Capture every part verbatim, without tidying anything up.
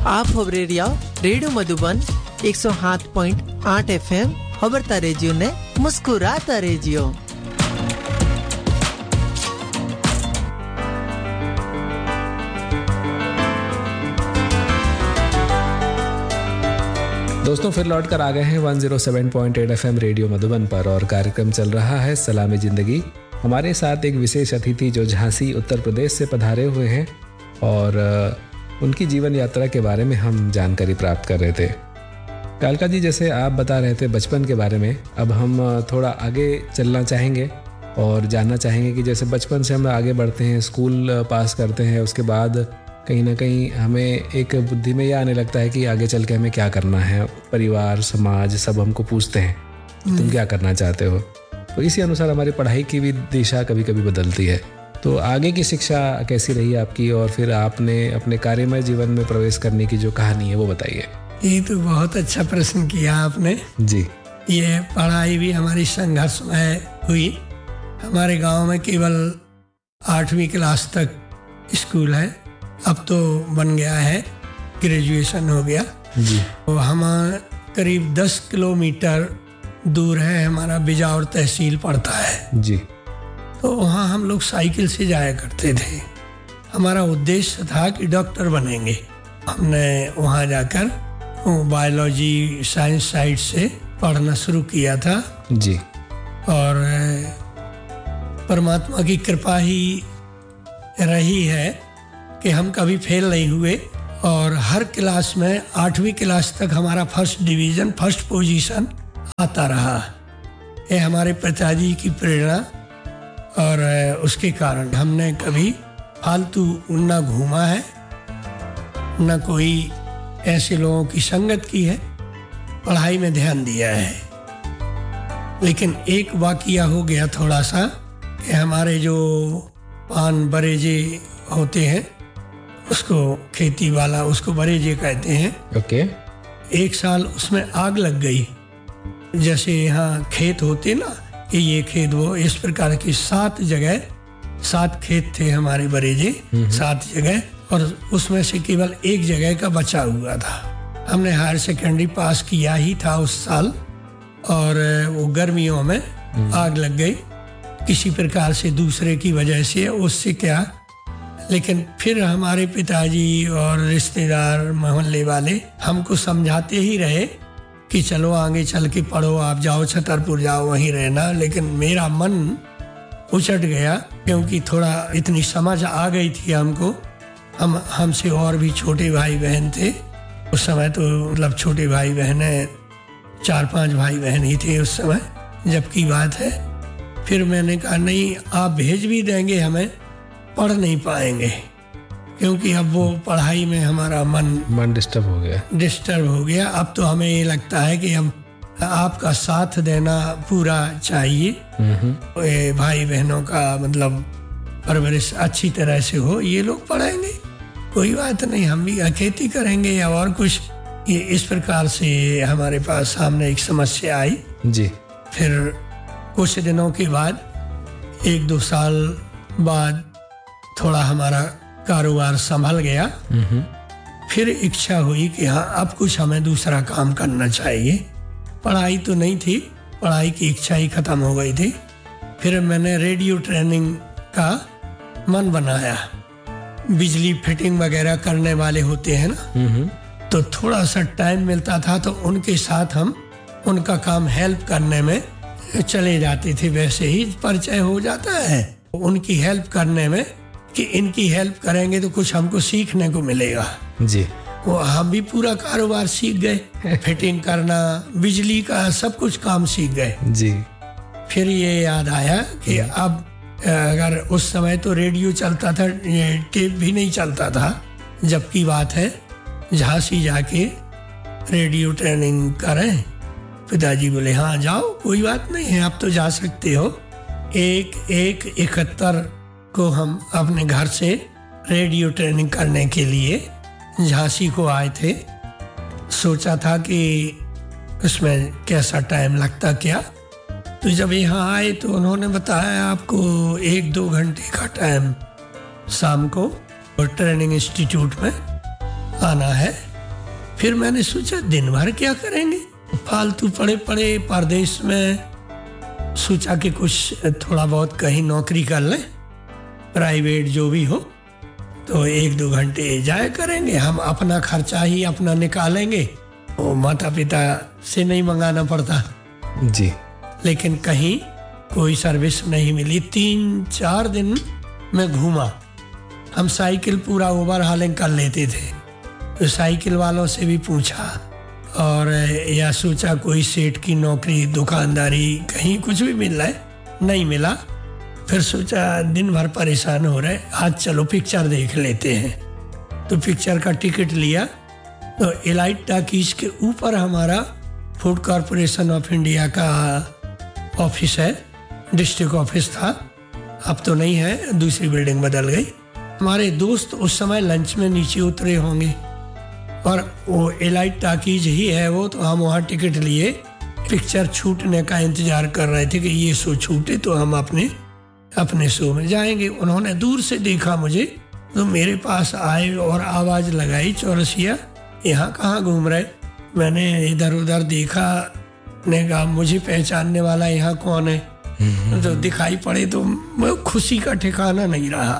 आप खबरें रिया रेडियो मधुबन एक सौ सात पॉइंट आठ एफ एम खबरता रेजियो ने मुस्कुराता रेजियो। दोस्तों फिर लौट कर आ गए हैं एक सौ सात पॉइंट आठ एफ एम रेडियो मधुबन पर और कार्यक्रम चल रहा है सलामी ज़िंदगी। हमारे साथ एक विशेष अतिथि जो झांसी उत्तर प्रदेश से पधारे हुए हैं और उनकी जीवन यात्रा के बारे में हम जानकारी प्राप्त कर रहे थे। कालका जी, जैसे आप बता रहे थे बचपन के बारे में, अब हम थोड़ा आगे चलना चाहेंगे और जानना चाहेंगे कि जैसे बचपन से हम आगे बढ़ते हैं, स्कूल पास करते हैं, उसके बाद कहीं ना कहीं हमें एक बुद्धि में यह आने लगता है कि आगे चल के हमें क्या करना है। परिवार, समाज सब हमको पूछते हैं कि तुम क्या करना चाहते हो, तो इसी अनुसार हमारी पढ़ाई की भी दिशा कभी कभी बदलती है। तो आगे की शिक्षा कैसी रही आपकी और फिर आपने अपने कार्यमय जीवन में प्रवेश करने की जो कहानी है वो बताइए। ये तो बहुत अच्छा प्रश्न किया आपने जी। ये पढ़ाई भी हमारी संघर्षमय हुई। हमारे गांव में केवल आठवीं क्लास तक स्कूल है, अब तो बन गया है, ग्रेजुएशन हो गया जी। तो हम करीब दस किलोमीटर दूर है, हमारा बिजावर तहसील पड़ता है जी। तो वहाँ हम लोग साइकिल से जाया करते थे। हमारा उद्देश्य था कि डॉक्टर बनेंगे। हमने वहाँ जाकर बायोलॉजी साइंस साइड से पढ़ना शुरू किया था जी। और परमात्मा की कृपा ही रही है कि हम कभी फेल नहीं हुए और हर क्लास में आठवीं क्लास तक हमारा फर्स्ट डिवीज़न, फर्स्ट पोजीशन आता रहा। ये हमारे पिताजी की प्रेरणा और उसके कारण हमने कभी फालतू ना घूमा है, न कोई ऐसे लोगों की संगत की है, पढ़ाई में ध्यान दिया है। लेकिन एक वाकया हो गया थोड़ा सा कि हमारे जो पान बरेजे होते हैं, उसको खेती वाला उसको बरेजे कहते हैं। ओके। एक साल उसमें आग लग गई। जैसे यहाँ खेत होते ना कि ये खेत वो, इस प्रकार की सात जगह सात खेत थे हमारे बरेजे, सात जगह, और उसमें से केवल एक जगह का बचा हुआ था। हमने हायर सेकेंडरी पास किया ही था उस साल और वो गर्मियों में आग लग गई किसी प्रकार से, दूसरे की वजह से, उससे क्या। लेकिन फिर हमारे पिताजी और रिश्तेदार मोहल्ले वाले हमको समझाते ही रहे कि चलो आगे चल के पढ़ो, आप जाओ छतरपुर जाओ, वहीं रहना। लेकिन मेरा मन उचट गया क्योंकि थोड़ा इतनी समझ आ गई थी हमको। हम हमसे और भी छोटे भाई बहन थे उस समय, तो मतलब छोटे भाई बहन चार पांच भाई बहन ही थे उस समय जब की बात है। फिर मैंने कहा नहीं, आप भेज भी देंगे हमें, पढ़ नहीं पाएंगे क्योंकि अब वो पढ़ाई में हमारा मन मन डिस्टर्ब हो गया डिस्टर्ब हो गया। अब तो हमें ये लगता है कि हम आपका साथ देना पूरा चाहिए, भाई बहनों का मतलब परवरिश अच्छी तरह से हो। ये लोग पढ़ेंगे, कोई बात नहीं, हम भी खेती करेंगे या और कुछ। ये इस प्रकार से हमारे पास सामने एक समस्या आई जी। फिर कुछ दिनों के बाद, एक दो साल बाद, थोड़ा हमारा कारोबार संभल गया। फिर इच्छा हुई कि हाँ अब कुछ हमें दूसरा काम करना चाहिए। पढ़ाई तो नहीं थी, पढ़ाई की इच्छा ही खत्म हो गई थी। फिर मैंने रेडियो ट्रेनिंग का मन बनाया। बिजली फिटिंग वगैरह करने वाले होते हैं ना, तो थोड़ा सा टाइम मिलता था तो उनके साथ हम उनका काम हेल्प करने में चले जाते थे। वैसे ही परिचय हो जाता है उनकी हेल्प करने में कि इनकी हेल्प करेंगे तो कुछ हमको सीखने को मिलेगा जी। वो हम भी पूरा कारोबार सीख गए, फिटिंग करना, बिजली का सब कुछ काम सीख गए जी। फिर ये याद आया कि अब अगर उस समय तो रेडियो चलता था, टेप भी नहीं चलता था, जब की बात है झांसी जाके रेडियो ट्रेनिंग करें। पिताजी बोले हाँ जाओ, कोई बात नहीं है, आप तो जा सकते हो। एक एक इकहत्तर को हम अपने घर से रेडियो ट्रेनिंग करने के लिए झांसी को आए थे। सोचा था कि उसमें कैसा टाइम लगता क्या। तो जब यहाँ आए तो उन्होंने बताया आपको एक दो घंटे का टाइम शाम को ट्रेनिंग इंस्टीट्यूट में आना है। फिर मैंने सोचा दिन भर क्या करेंगे, फालतू पड़े पड़े परदेश में, सोचा कि कुछ थोड़ा बहुत कहीं नौकरी कर लें, प्राइवेट जो भी हो, तो एक दो घंटे जाया करेंगे, हम अपना खर्चा ही अपना निकालेंगे, वो माता पिता से नहीं मंगाना पड़ता जी। लेकिन कहीं कोई सर्विस नहीं मिली। तीन चार दिन में घूमा, हम साइकिल पूरा ओवरहॉलिंग कर लेते थे, तो साइकिल वालों से भी पूछा, और या सोचा कोई सेठ की नौकरी, दुकानदारी, कहीं कुछ भी मिल रहा है, नहीं मिला। फिर सोचा दिन भर परेशान हो रहे, आज चलो पिक्चर देख लेते हैं। तो पिक्चर का टिकट लिया, तो एलाइट टाकीज के ऊपर हमारा फूड कॉरपोरेशन ऑफ इंडिया का ऑफिस है, डिस्ट्रिक्ट ऑफिस था, अब तो नहीं है, दूसरी बिल्डिंग बदल गई। हमारे दोस्त उस समय लंच में नीचे उतरे होंगे, और वो एलाइट टाकीज ही है वो, तो हम वहाँ टिकट लिए, पिक्चर छूटने का इंतजार कर रहे थे कि ये शो छूटे तो हम अपने अपने शो में जाएंगे। उन्होंने दूर से देखा मुझे, तो मेरे पास आए और आवाज़ लगाई, चौरसिया यहाँ कहाँ घूम रहे। मैंने इधर उधर देखा, ने कहा मुझे पहचानने वाला यहाँ कौन है, तो दिखाई पड़े, तो खुशी का ठिकाना नहीं रहा,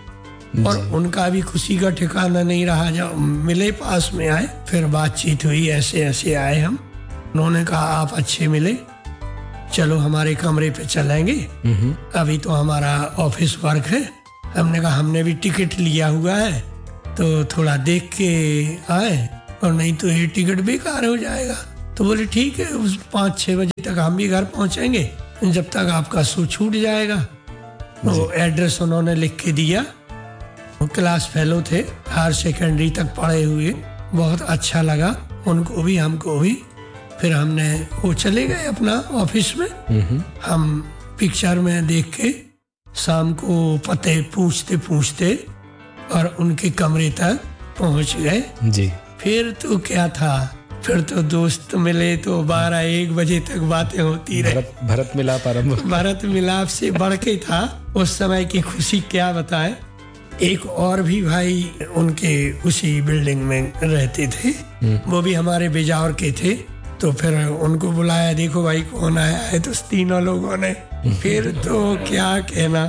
और उनका भी खुशी का ठिकाना नहीं रहा। जब मिले, पास में आए, फिर बातचीत हुई, ऐसे ऐसे आए हम। उन्होंने कहा आप अच्छे मिले, चलो हमारे कमरे पे चलेंगे, अभी तो हमारा ऑफिस वर्क है। हमने कहा हमने भी टिकट लिया हुआ है, तो थोड़ा देख के आए, और नहीं तो ये टिकट बेकार हो जाएगा। तो बोले ठीक है, उस पाँच छः बजे तक हम भी घर पहुंचेंगे, जब तक आपका शो छूट जाएगा। तो एड्रेस उन्होंने लिख के दिया। वो क्लास फेलो थे, हायर सेकेंडरी तक पढ़े हुए, बहुत अच्छा लगा उनको भी हमको भी। फिर हमने वो चले गए अपना ऑफिस में, हम पिक्चर में देख के शाम को पते पूछते पूछते और उनके कमरे तक पहुंच गए जी। फिर तो क्या था, फिर तो दोस्त मिले, तो बारह एक बजे तक बातें होती रही। भरत, भरत मिलाप आरंभ भरत मिलाप से बढ़ के था उस समय की खुशी, क्या बताए। एक और भी भाई उनके उसी बिल्डिंग में रहते थे, वो भी हमारे बिजावर के थे, तो फिर उनको बुलाया, देखो भाई कौन आया है, तो तीनों लोगों ने, फिर तो क्या कहना।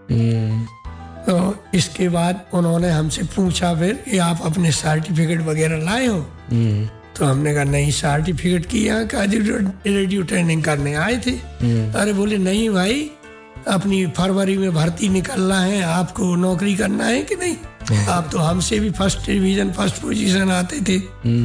तो इसके बाद उन्होंने हमसे पूछा फिर कि आप अपने सर्टिफिकेट वगैरह लाए हो, तो हमने कहा नहीं, सर्टिफिकेट की यहाँ का रेडियो ट्रेनिंग करने आए थे। अरे बोले नहीं भाई, अपनी फरवरी में भर्ती निकलना है, आपको नौकरी करना है कि नहीं, आप तो हमसे भी फर्स्ट डिवीजन फर्स्ट पोजीशन आते थे।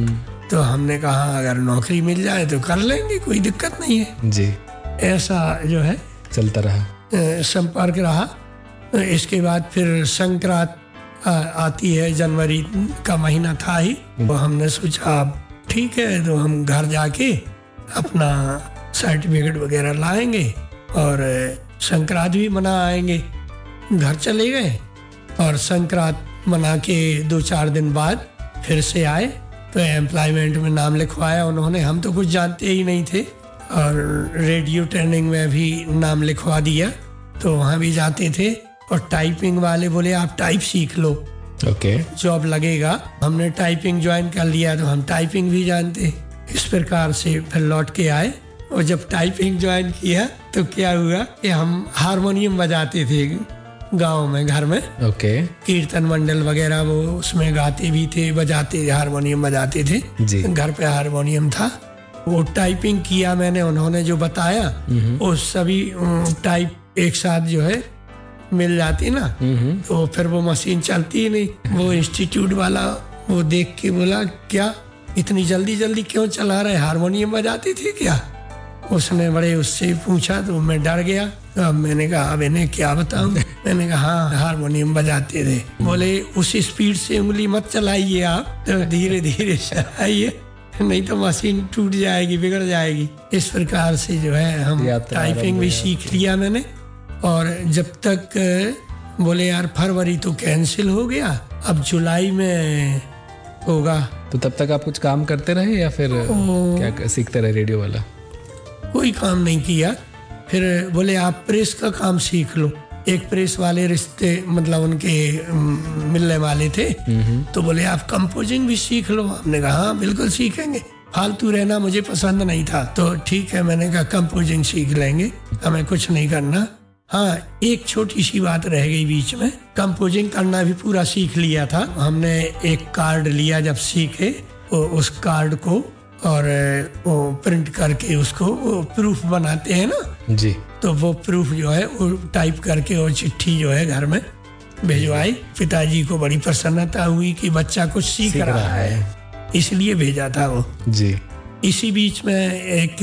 तो हमने कहा अगर नौकरी मिल जाए तो कर लेंगे, कोई दिक्कत नहीं है जी। ऐसा जो है चलता रहा, संपर्क रहा। इसके बाद फिर संक्रांत आती है, जनवरी का महीना था ही, तो हमने सोचा ठीक है, तो हम घर जाके अपना सर्टिफिकेट वगैरह लाएंगे और संक्रांत भी मना आएंगे। घर चले गए और संक्रांत मना के दो चार दिन बाद फिर से आए, तो एम्प्लॉयमेंट में नाम लिखवाया उन्होंने, हम तो कुछ जानते ही नहीं थे, और रेडियो ट्रेनिंग में भी नाम लिखवा दिया। तो वहाँ भी जाते थे, और टाइपिंग वाले बोले आप टाइप सीख लो, ओके जॉब लगेगा। हमने टाइपिंग ज्वाइन कर लिया, तो हम टाइपिंग भी जानते। इस प्रकार से फिर लौट के आए, और जब टाइपिंग ज्वाइन किया तो क्या हुआ कि हम हारमोनियम बजाते थे गांव में, घर में, ओके कीर्तन मंडल वगैरह, वो उसमें गाते भी थे, बजाते, हारमोनियम बजाते थे जी। घर पे हारमोनियम था। वो टाइपिंग किया मैंने, उन्होंने जो बताया वो सभी टाइप एक साथ जो है मिल जाती ना, तो फिर वो मशीन चलती ही नहीं। वो इंस्टीट्यूट वाला वो देख के बोला क्या इतनी जल्दी जल्दी क्यों चला रहे, हारमोनियम बजाती थी क्या? उसने बड़े उससे पूछा, तो मैं डर गया। अब मैंने कहा अब इन्हें क्या बताऊं। मैंने कहा हाँ हारमोनियम बजाते थे। बोले उस स्पीड से उंगली मत चलाइए आप, तो धीरे धीरे चलाइए, नहीं तो मशीन टूट जाएगी, बिगड़ जाएगी। इस प्रकार से जो है हम टाइपिंग भी सीख लिया मैंने। और जब तक बोले यार फरवरी तो कैंसिल हो गया, अब जुलाई में होगा। तो तब तक आप कुछ काम करते रहे या फिर क्या सीखते रहे रेडियो वाला? कोई काम नहीं किया। फिर बोले आप प्रेस का काम सीख लो, एक प्रेस वाले रिश्ते मतलब उनके मिलने वाले थे, तो बोले आप कंपोजिंग भी सीख लो। हमने कहा हाँ बिल्कुल सीखेंगे, फालतू रहना मुझे पसंद नहीं था। तो ठीक है, मैंने कहा कंपोजिंग सीख लेंगे, हमें कुछ नहीं करना। हाँ, एक छोटी सी बात रह गई बीच में, कंपोजिंग करना भी पूरा सीख लिया था हमने। एक कार्ड लिया जब सीखे, उस कार्ड को और वो प्रिंट करके उसको वो प्रूफ बनाते हैं ना जी, तो वो प्रूफ जो है वो टाइप करके और चिट्ठी जो है घर में भिजवाई। पिताजी को बड़ी प्रसन्नता हुई कि बच्चा कुछ सीख, सीख रहा है, है। इसलिए भेजा था वो जी। इसी बीच में एक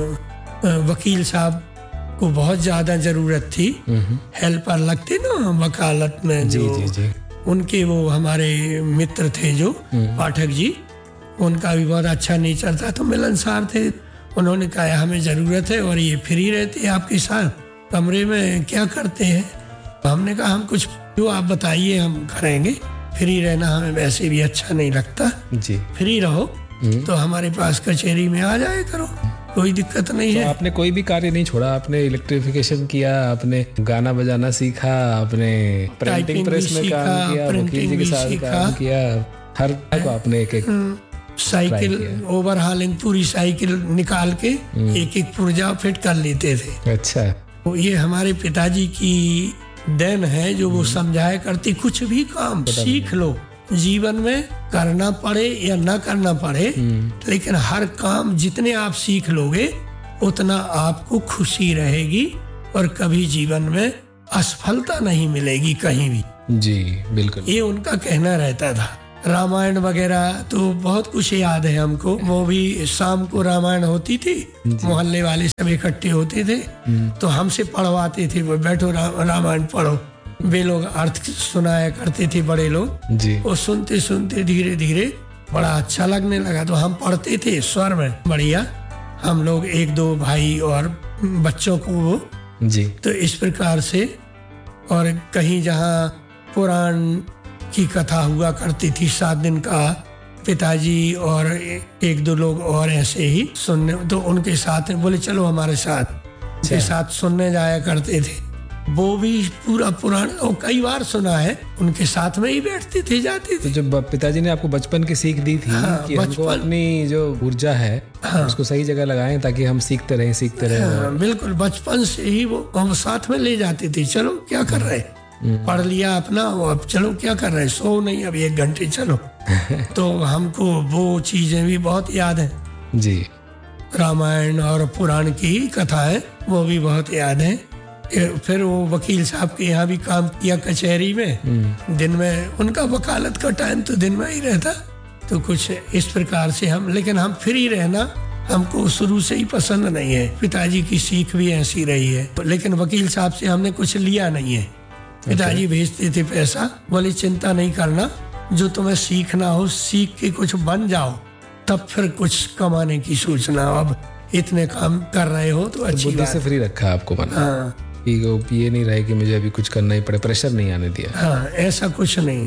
वकील साहब को बहुत ज्यादा जरूरत थी, हेल्पर लगते ना वकालत में जो जी, जी, जी। उनके वो हमारे मित्र थे जो पाठक जी, उनका भी बहुत अच्छा नेचर था, तो मिलनसार थे। उन्होंने कहा हमें जरूरत है और ये फ्री रहते हैं आपके साथ कमरे में, क्या करते हैं? हमने कहा हम कुछ जो आप बताइए हम करेंगे, फ्री रहना हमें वैसे भी अच्छा नहीं लगता जी, फ्री रहो तो हमारे पास कचहरी में आ जाए करो, कोई दिक्कत नहीं तो है। आपने कोई भी कार्य नहीं छोड़ा, आपने इलेक्ट्रिफिकेशन किया, आपने गाना बजाना सीखा, आपने प्रिंटिंग प्रेस में काम किया, वकील जी के साथ काम किया, हर को आपने एक एक साइकिल ओवरहालिंग पूरी साइकिल निकाल के एक एक पुर्जा फिट कर लेते थे। अच्छा, तो ये हमारे पिताजी की देन है जो वो समझाया करती, कुछ भी काम सीख लो, जीवन में करना पड़े या ना करना पड़े, लेकिन हर काम जितने आप सीख लोगे उतना आपको खुशी रहेगी और कभी जीवन में असफलता नहीं मिलेगी कहीं भी। जी बिल्कुल, ये उनका कहना रहता था। रामायण वगैरह तो बहुत कुछ याद है हमको, वो भी शाम को रामायण होती थी, मोहल्ले वाले सब इकट्ठे होते थे तो हमसे पढ़वाते थे, वो बैठो रा, रामायण पढ़ो। वे लोग अर्थ सुनाया करते थे बड़े लोग जी। वो सुनते सुनते धीरे धीरे बड़ा अच्छा लगने लगा, तो हम पढ़ते थे स्वर में बढ़िया, हम लोग एक दो भाई और बच्चों को वो जी। तो इस प्रकार से, और कहीं जहाँ पुराण की कथा हुआ करती थी सात दिन का, पिताजी और एक दो लोग और ऐसे ही सुनने, तो उनके साथ बोले चलो हमारे साथ, उनके साथ सुनने जाया करते थे। वो भी पूरा पुराण और कई बार सुना है, उनके साथ में ही बैठते थे, जाते थे। तो जब पिताजी ने आपको बचपन की सीख दी थी हाँ, कि हमको अपनी जो ऊर्जा है हाँ, उसको सही जगह लगाएं ताकि हम सीखते रहें सीखते रहें हाँ, बिल्कुल बचपन से ही वो हम साथ में ले जाते थे, चलो क्या कर रहे पढ़ लिया अपना, अब चलो क्या कर रहे, सो नहीं अब एक घंटे चलो। तो हमको वो चीजें भी बहुत याद है जी, रामायण और पुराण की कथा है वो भी बहुत याद है। फिर वो वकील साहब के यहाँ भी काम किया कचहरी में, दिन में उनका वकालत का टाइम तो दिन में ही रहता, तो कुछ इस प्रकार से हम, लेकिन हम फ्री रहना हमको शुरू से ही पसंद नहीं है, पिताजी की सीख भी ऐसी रही है, लेकिन वकील साहब से हमने कुछ लिया नहीं है। पिताजी भेजते थे पैसा, बोले चिंता नहीं करना, जो तुम्हें सीखना हो सीख के कुछ बन जाओ, तब फिर कुछ कमाने की सोचना, अब इतने काम कर रहे हो तो अच्छी बुद्धि से फ्री रखा आपको बना। हाँ, ये नहीं रहे कि मुझे अभी कुछ करना ही पड़े, प्रेशर नहीं आने दिया। हाँ, ऐसा कुछ नहीं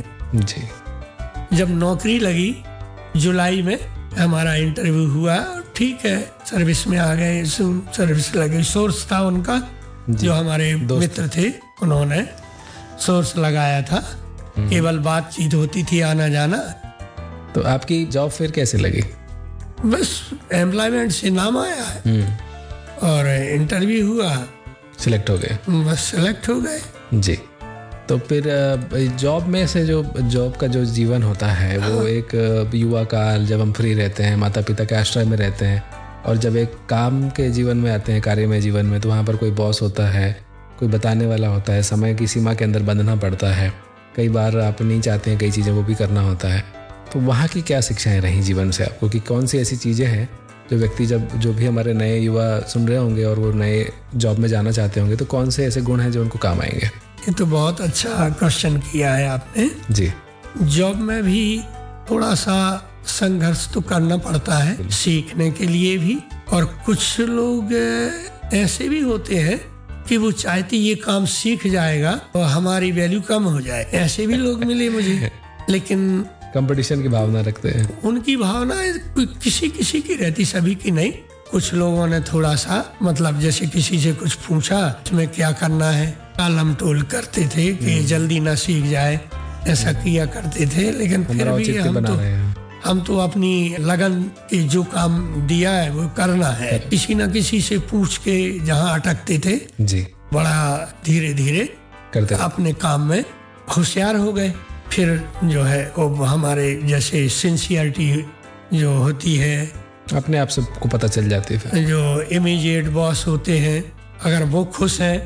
जी। जब नौकरी लगी जुलाई में, हमारा इंटरव्यू हुआ, ठीक है सर्विस में आ गए, सर्विस लगे, सोर्स था उनका जो हमारे मित्र थे, उन्होंने सोर्स लगाया था, केवल बातचीत होती थी आना जाना। तो आपकी जॉब फिर कैसे लगी? बस एम्प्लॉयमेंट से नाम आया और इंटरव्यू हुआ, सिलेक्ट हो गए, बस सिलेक्ट हो गए जी। तो फिर जॉब में से जो जॉब का जो जीवन होता है वो हाँ। एक युवा काल, जब हम फ्री रहते हैं, माता पिता के आश्रय में रहते हैं, और जब एक काम के जीवन में आते हैं, कार्य में जीवन में, तो वहाँ पर कोई बॉस होता है, कोई बताने वाला होता है, समय की सीमा के अंदर बंधना पड़ता है, कई बार आप नहीं चाहते हैं कई चीज़ें वो भी करना होता है। तो वहाँ की क्या शिक्षाएं रहीं जीवन से आपको, कि कौन सी ऐसी चीज़ें हैं जो व्यक्ति, जब जो भी हमारे नए युवा सुन रहे होंगे और वो नए जॉब में जाना चाहते होंगे, तो कौन से ऐसे गुण हैं जो उनको काम आएंगे? ये तो बहुत अच्छा क्वेश्चन किया है आपने जी। जॉब में भी थोड़ा सा संघर्ष तो करना पड़ता है सीखने के लिए भी, और कुछ लोग ऐसे भी होते हैं कि वो चाहती ये काम सीख जाएगा और हमारी वैल्यू कम हो जाए, ऐसे भी लोग मिले मुझे। लेकिन कंपटीशन की भावना रखते हैं, उनकी भावना किसी किसी की रहती, सभी की नहीं, कुछ लोगों ने थोड़ा सा मतलब जैसे किसी से कुछ पूछा इसमें क्या करना है, टालम टोल करते थे कि जल्दी ना सीख जाए, ऐसा किया करते थे। लेकिन फिर भी हम तो हम तो अपनी लगन के जो काम दिया है वो करना है। किसी न किसी से पूछ के जहाँ अटकते थे जी, बड़ा धीरे धीरे करते अपने काम में होशियार हो गए। फिर जो है वो हमारे जैसे सिंसियरिटी जो होती है अपने आप सबको पता चल जाती है। जो इमीडिएट बॉस होते हैं अगर वो खुश हैं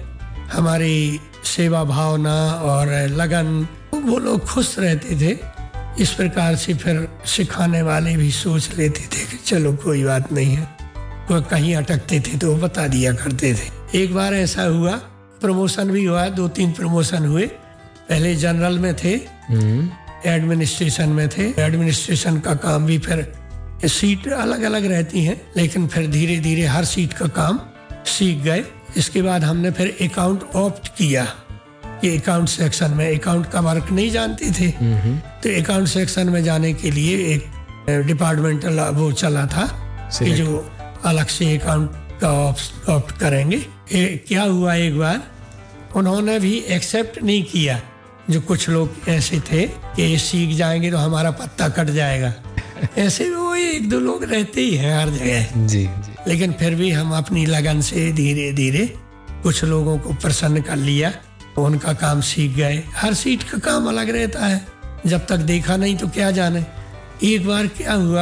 हमारी सेवा भावना और लगन, वो लोग खुश रहते थे। इस प्रकार से फिर सिखाने वाले भी सोच लेते थे कि चलो कोई बात नहीं है, वो कहीं अटकते थे तो वो बता दिया करते थे। एक बार ऐसा हुआ, प्रमोशन भी हुआ, दो तीन प्रमोशन हुए। पहले जनरल में थे, एडमिनिस्ट्रेशन में थे। एडमिनिस्ट्रेशन का काम भी फिर सीट अलग अलग रहती हैं, लेकिन फिर धीरे धीरे हर सीट का काम सीख गए। इसके बाद हमने फिर अकाउंट ऑप्ट किया कि अकाउंट सेक्शन में, अकाउंट का वर्क नहीं जानते थे तो अकाउंट सेक्शन में जाने के लिए एक डिपार्टमेंटल वो चला था कि जो अलग से अकाउंट का ऑप्ट करेंगे। ए, क्या हुआ एक बार उन्होंने भी एक्सेप्ट नहीं किया। जो कुछ लोग ऐसे थे कि सीख जाएंगे तो हमारा पत्ता कट जाएगा, ऐसे वो एक दो लोग रहते ही हैं हर जगह जी, जी। लेकिन फिर भी हम अपनी लगन से धीरे धीरे कुछ लोगों को प्रसन्न कर लिया, उनका काम सीख गए। हर सीट का काम अलग रहता है, जब तक देखा नहीं तो क्या जाने। एक बार क्या हुआ,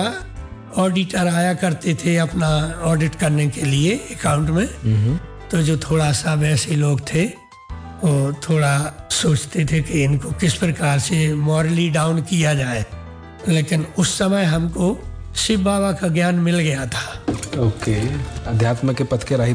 ऑडिटर आया करते थे अपना ऑडिट करने के लिए अकाउंट में, तो जो थोड़ा सा वैसे लोग थे वो थोड़ा सोचते थे कि इनको किस प्रकार से मॉरली डाउन किया जाए। लेकिन उस समय हमको शिव बाबा का ज्ञान मिल गया था। ओके, अध्यात्म के पथ के राही